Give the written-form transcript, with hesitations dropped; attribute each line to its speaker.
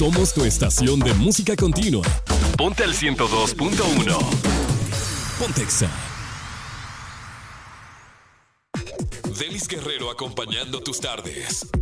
Speaker 1: Somos tu estación de música continua. Ponte al 102.1. Pontexa. Delis Guerrero acompañando tus tardes.